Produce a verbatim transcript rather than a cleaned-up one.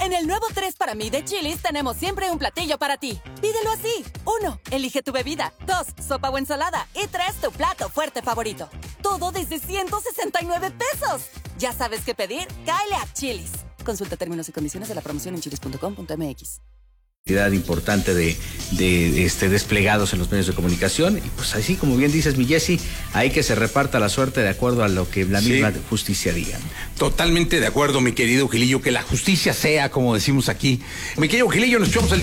En el nuevo tres para mí de Chili's tenemos siempre un platillo para ti. Pídelo así. Uno, elige tu bebida. Dos, sopa o ensalada. Y tres, tu plato fuerte favorito. Todo desde ciento sesenta y nueve pesos. ¿Ya sabes qué pedir? Cáele a Chili's. Consulta términos y condiciones de la promoción en chilis punto com punto m x. Importante de, de este, desplegados en los medios de comunicación, y pues así como bien dices, mi Jessy, hay que se reparta la suerte de acuerdo a lo que la misma sí. justicia diga. Totalmente de acuerdo, mi querido Gilillo, que la justicia sea como decimos aquí. Mi querido Gilillo, nos echamos el día